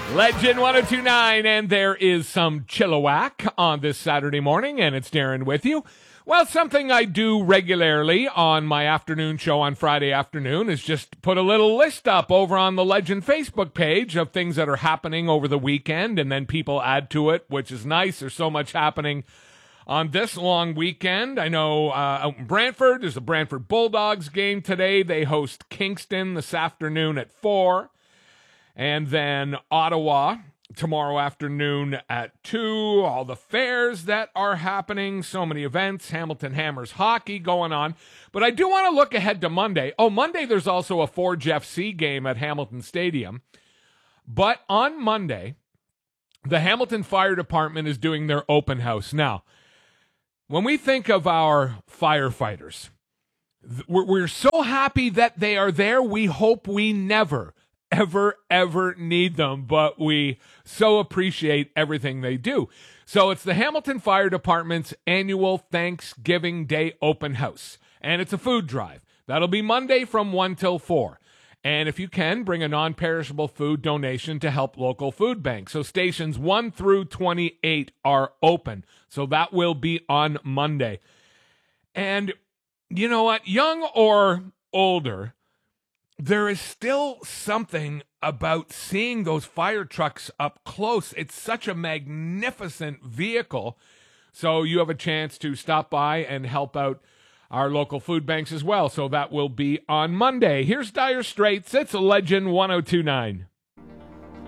Legend 1029, and there is some Chilliwack on this Saturday morning, and it's Darren with you. Well, something I do regularly on my afternoon show on Friday afternoon is just put a little list up over on the Legend Facebook page of things that are happening over the weekend, and then people add to it, which is nice. There's so much happening on this long weekend. I know out in Brantford, there's a Brantford Bulldogs game today. They host Kingston this afternoon at 4. And then Ottawa tomorrow afternoon at 2. All the fairs that are happening. So many events. Hamilton Hammers hockey going on. But I do want to look ahead to Monday. Oh, Monday there's also a Forge FC game at Hamilton Stadium. But on Monday, the Hamilton Fire Department is doing their open house. Now, when we think of our firefighters, we're so happy that they are there. We hope we never ever need them, but we so appreciate everything they do. So it's the Hamilton Fire Department's annual Thanksgiving Day open house, and it's a food drive. That'll be Monday from 1 till 4. And if you can, bring a non-perishable food donation to help local food banks. So stations 1 through 28 are open. So that will be on Monday. And you know what? Young or older, there is still something about seeing those fire trucks up close. It's such a magnificent vehicle. So you have a chance to stop by and help out our local food banks as well. So that will be on Monday. Here's Dire Straits. It's Legend 1029.